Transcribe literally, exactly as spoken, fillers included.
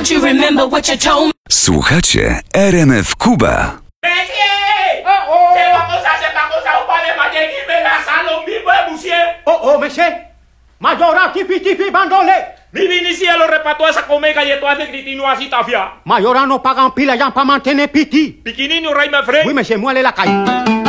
Don't you remember what you told me? Słuchacie R M F Cuba. Oh, oh, monsieur. Mayoran tipi tipi bandole. Mi vinicier lo reparto esa come galletas de critino así tafia. Mayoran no pagan pila ya para mantener piti. Piquinino rey me fre. Oui, monsieur, moi, elle est la caille.